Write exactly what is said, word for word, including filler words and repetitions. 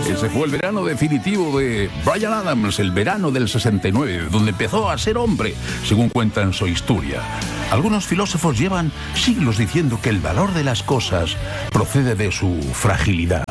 Ese fue el verano definitivo de Bryan Adams, el verano del sesenta y nueve, donde empezó a ser hombre, según cuenta en su historia. Algunos filósofos llevan siglos diciendo que el valor de las cosas procede de su fragilidad.